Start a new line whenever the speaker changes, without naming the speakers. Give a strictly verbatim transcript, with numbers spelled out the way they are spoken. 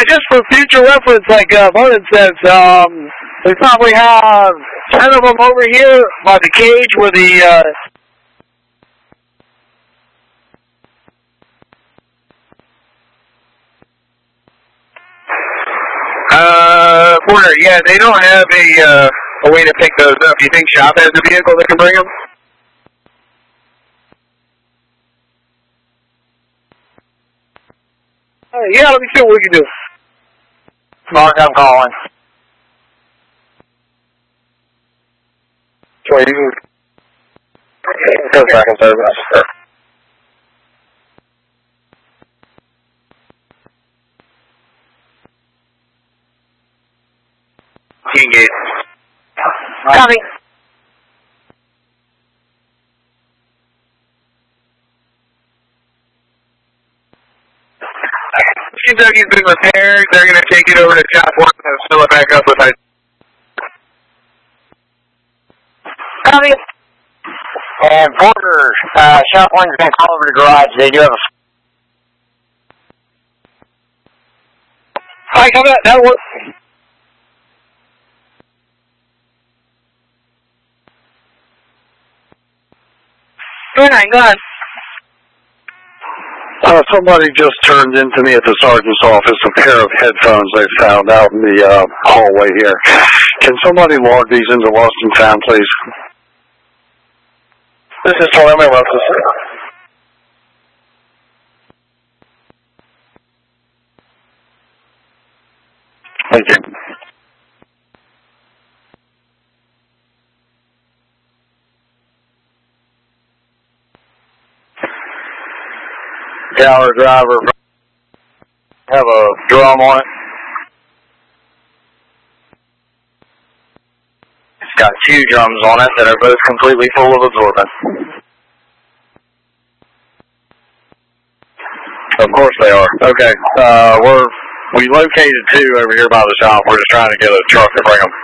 just for future reference, like uh, Martin says, um, we probably have ten of them over here by the cage where the... Uh,
Uh, Porter, yeah, they don't have a, uh, a way to pick those up. You think Shop has a vehicle that can bring them?
Uh, yeah, let me see what we can do.
Mark, I'm calling.
So you go back and service. Engage.
Copy.
C W's been repaired. They're going to take it over to Shop One and fill it back up with ice.
Copy.
And Porter, uh, Shop One's going to call over the garage. They do have a...
All right, come back. That'll work. Go ahead, go ahead.
Uh, somebody just turned into me at the sergeant's office a pair of headphones they found out in the uh, hallway here. Can somebody log these into Lost and Found, please?
This is Tony. My left is
Thank you.
Tower driver have a drum on it. It's got two drums on it that are both completely full of absorbent.
Of course they are. Okay. Uh, we're, we located two over here by the shop. We're just trying to get a truck to bring them.